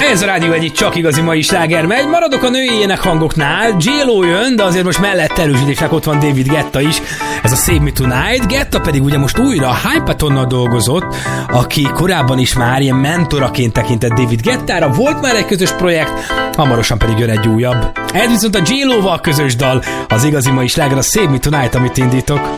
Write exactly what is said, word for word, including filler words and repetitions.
Ez a Rádió egyik csak igazi mai sláger megy. Maradok a női énekhangoknál. J-Lo jön, de azért most mellett erősítésnek ott van David Guetta is. Ez a Save Me Tonight. Guetta pedig ugye most újra Hypetonnal dolgozott, aki korábban is már ilyen mentoraként tekintett David Guettára. Volt már egy közös projekt, hamarosan pedig jön egy újabb. Ez viszont a J-Lo-val közös dal, az igazi mai sláger, a Save Me Tonight, amit indítok.